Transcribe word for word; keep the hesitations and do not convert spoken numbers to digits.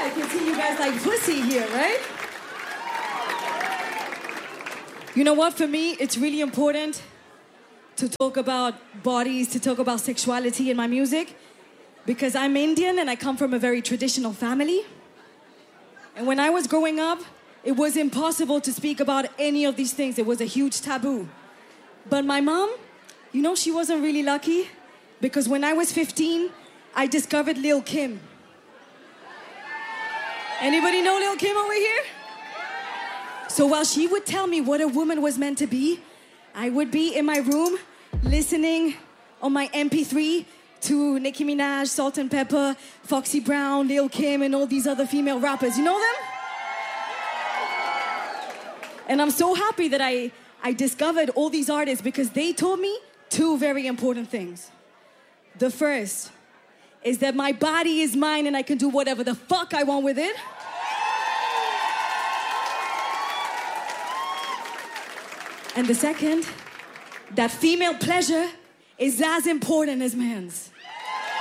I can see you guys like pussy here, right? You know what? For me, it's really important to talk about bodies, to talk about sexuality in my music, because I'm Indian and I come from a very traditional family. And when I was growing up, it was impossible to speak about any of these things. It was a huge taboo. But my mom, you know, she wasn't really lucky, because when I was fifteen, I discovered Lil' Kim. Anybody know Lil' Kim over here? So while she would tell me what a woman was meant to be, I would be in my room listening on my M P three to Nicki Minaj, Salt and Pepper, Foxy Brown, Lil' Kim, and all these other female rappers. You know them? And I'm so happy that I, I discovered all these artists, because they told me two very important things. The first is that my body is mine and I can do whatever the fuck I want with it. And the second, that female pleasure is as important as men's.